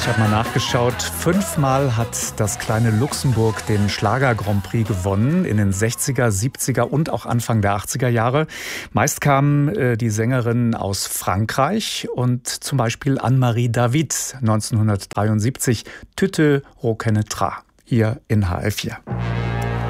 Ich habe mal nachgeschaut. 5-mal hat das kleine Luxemburg den Schlager-Grand Prix gewonnen, in den 60er, 70er und auch Anfang der 80er Jahre. Meist kamen die Sängerinnen aus Frankreich und zum Beispiel Anne-Marie David 1973, Tüte Roquenetra, hier in HR4.